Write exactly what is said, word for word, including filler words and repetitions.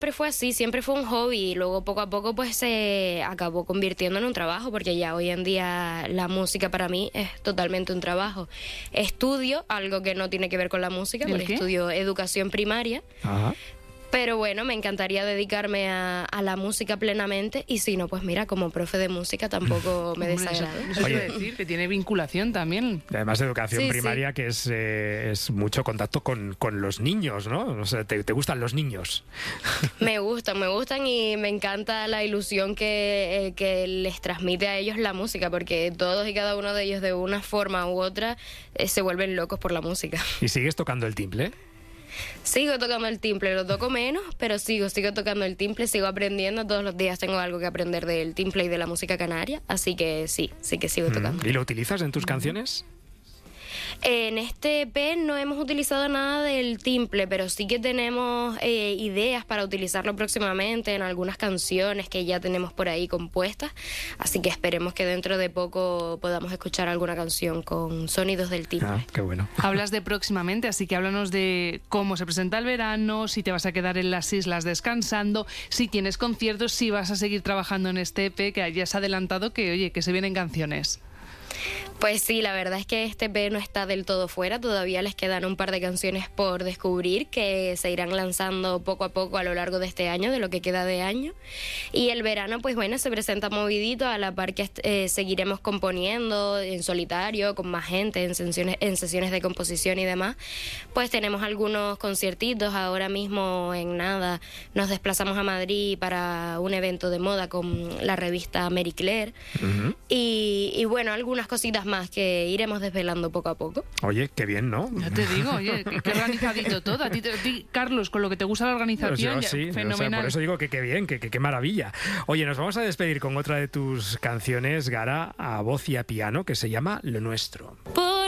Siempre fue así, siempre fue un hobby y luego poco a poco pues se acabó convirtiendo en un trabajo, porque ya hoy en día la música para mí es totalmente un trabajo. Estudio algo que no tiene que ver con la música, porque qué? estudio educación primaria. Ajá. Pero bueno, me encantaría dedicarme a, a la música plenamente y si no, pues mira, como profe de música tampoco me Hombre, eso, desagrada. eso Oye. quiere decir que tiene vinculación también. Además, educación Sí, primaria, sí. que es, eh, es mucho contacto con, con los niños, ¿no? O sea, ¿te, te gustan los niños? Me gustan, me gustan y me encanta la ilusión que, eh, que les transmite a ellos la música, porque todos y cada uno de ellos de una forma u otra eh, se vuelven locos por la música. ¿Y sigues tocando el timple? Sigo tocando el timple, lo toco menos, pero sigo, sigo tocando el timple, sigo aprendiendo, todos los días tengo algo que aprender del timple y de la música canaria, así que sí, sí que sigo tocando. ¿Y lo utilizas en tus canciones? En este E P no hemos utilizado nada del timple, pero sí que tenemos eh, ideas para utilizarlo próximamente en algunas canciones que ya tenemos por ahí compuestas, así que esperemos que dentro de poco podamos escuchar alguna canción con sonidos del timple. Ah, qué bueno. Hablas de próximamente, así que háblanos de cómo se presenta el verano, si te vas a quedar en las islas descansando, si tienes conciertos, si vas a seguir trabajando en este E P, que ya has adelantado que, oye, que se vienen canciones. Pues sí, la verdad es que este E P no está del todo fuera, todavía les quedan un par de canciones por descubrir que se irán lanzando poco a poco a lo largo de este año, de lo que queda de año. Y el verano, pues bueno, se presenta movidito, a la par que eh, seguiremos componiendo en solitario, con más gente, en sesiones, en sesiones de composición y demás. Pues tenemos algunos conciertitos, ahora mismo en nada nos desplazamos a Madrid para un evento de moda con la revista Marie Claire. Ujú. y, y bueno, algunas cositas más que iremos desvelando poco a poco. Oye, qué bien, ¿no? Ya te digo, oye, qué, qué organizadito todo. A ti, te- a ti, Carlos, con lo que te gusta la organización, Yo ya, sí, o sea, fenomenal. por eso digo que qué bien, que, que qué maravilla. Oye, nos vamos a despedir con otra de tus canciones, Gara, a voz y a piano, que se llama Lo Nuestro. Por